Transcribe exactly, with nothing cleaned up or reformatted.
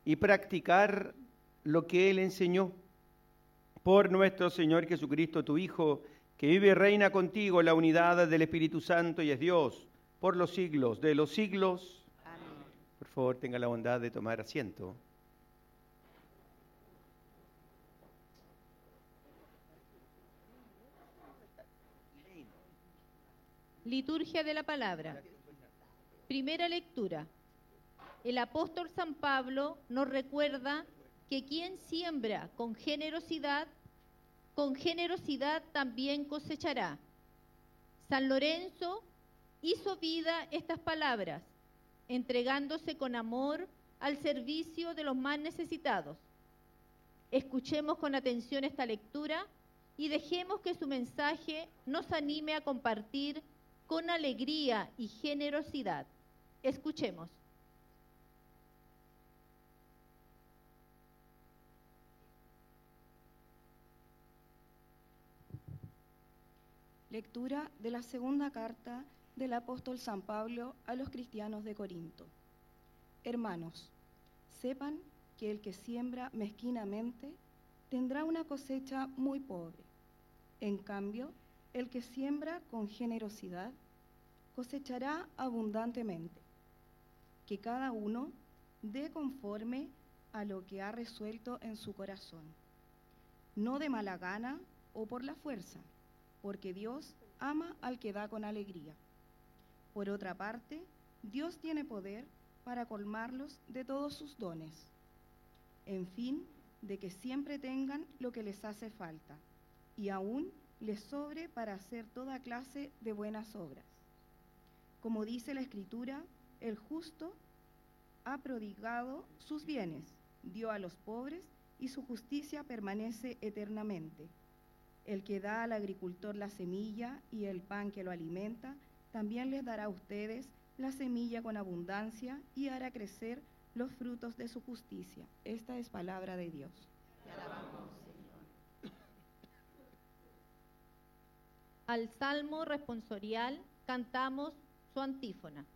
y practicar lo que Él enseñó. Por nuestro Señor Jesucristo, tu Hijo, que vive y reina contigo en la unidad del Espíritu Santo y es Dios por los siglos de los siglos. Amén. Por favor, tenga la bondad de tomar asiento. Liturgia de la Palabra. Primera lectura. El apóstol San Pablo nos recuerda que quien siembra con generosidad, con generosidad también cosechará. San Lorenzo hizo vida estas palabras, entregándose con amor al servicio de los más necesitados. Escuchemos con atención esta lectura y dejemos que su mensaje nos anime a compartir con alegría y generosidad. Escuchemos. Lectura de la segunda carta del apóstol San Pablo a los cristianos de Corinto. Hermanos, sepan que el que siembra mezquinamente tendrá una cosecha muy pobre. En cambio, el que siembra con generosidad cosechará abundantemente. Que cada uno dé conforme a lo que ha resuelto en su corazón, no de mala gana o por la fuerza, porque Dios ama al que da con alegría. Por otra parte, Dios tiene poder para colmarlos de todos sus dones, en fin, de que siempre tengan lo que les hace falta, y aún les sobre para hacer toda clase de buenas obras. Como dice la Escritura, el justo ha prodigado sus bienes, dio a los pobres, y su justicia permanece eternamente. El que da al agricultor la semilla y el pan que lo alimenta, también les dará a ustedes la semilla con abundancia y hará crecer los frutos de su justicia. Esta es palabra de Dios. Te alabamos, Señor. Al Salmo responsorial cantamos su antífona.